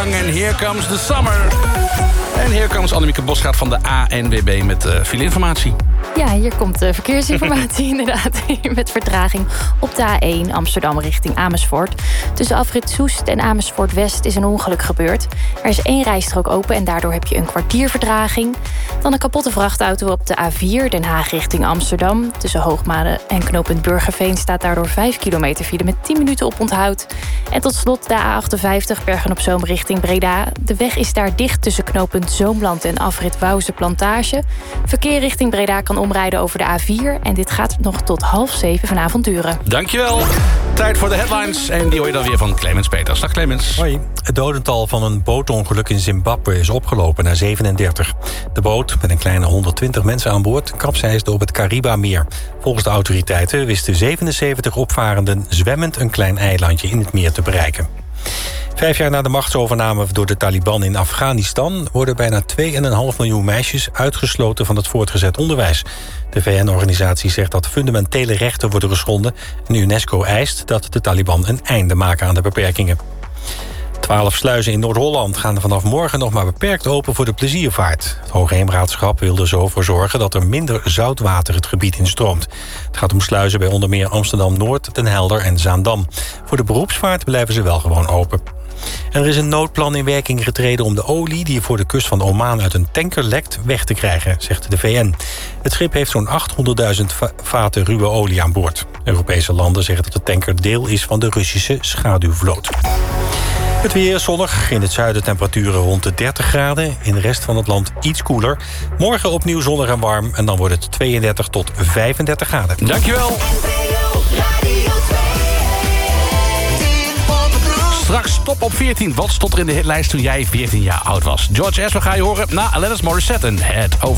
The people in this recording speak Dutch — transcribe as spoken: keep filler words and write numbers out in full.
Young en Here Comes the Summer. En hier comes Annemieke Bosgaard van de A N W B met uh, filinformatie. Ja, hier komt de verkeersinformatie inderdaad. Met vertraging op de A één Amsterdam richting Amersfoort. Tussen afrit Soest en Amersfoort West is een ongeluk gebeurd. Er is één rijstrook open en daardoor heb je een kwartier vertraging. Dan een kapotte vrachtauto op de A vier Den Haag richting Amsterdam. Tussen Hoogmade en knooppunt Burgerveen staat daardoor vijf kilometer file met tien minuten op onthoud. En tot slot de A achtenvijftig Bergen-op-Zoom richting Breda. De weg is daar dicht tussen knooppunt Zoomland en afrit Wouwse Plantage. Verkeer richting Breda kan omrijden over de A vier. En dit gaat nog tot half zeven vanavond duren. Dankjewel. Tijd voor de headlines. En die hoor je dan weer van Clemens Peters. Dag Clemens. Hoi. Het dodental van een bootongeluk in Zimbabwe is opgelopen naar zevenendertig. De boot, met een kleine honderdtwintig mensen aan boord, kapseisde op het Kariba-meer. Volgens de autoriteiten wisten zevenenzeventig opvarenden zwemmend een klein eilandje in het meer te bereiken. Vijf jaar na de machtsovername door de Taliban in Afghanistan worden bijna twee komma vijf miljoen meisjes uitgesloten van het voortgezet onderwijs. De V N-organisatie zegt dat fundamentele rechten worden geschonden en UNESCO eist dat de Taliban een einde maken aan de beperkingen. Twaalf sluizen in Noord-Holland gaan vanaf morgen nog maar beperkt open voor de pleziervaart. Het Hoogheemraadschap wil er zo voor zorgen dat er minder zoutwater het gebied instroomt. Het gaat om sluizen bij onder meer Amsterdam-Noord, Den Helder en Zaandam. Voor de beroepsvaart blijven ze wel gewoon open. En er is een noodplan in werking getreden om de olie die voor de kust van Oman uit een tanker lekt weg te krijgen, zegt de V N. Het schip heeft zo'n achthonderdduizend va- vaten ruwe olie aan boord. Europese landen zeggen dat de tanker deel is van de Russische schaduwvloot. Het weer zonnig. In het zuiden temperaturen rond de dertig graden. In de rest van het land iets koeler. Morgen opnieuw zonnig en warm. En dan wordt het tweeëndertig tot vijfendertig graden. Dankjewel. Straks top op veertien. Wat stond er in de hitlijst toen jij veertien jaar oud was? George Ezra ga je horen na Alanis Morissette en Head Over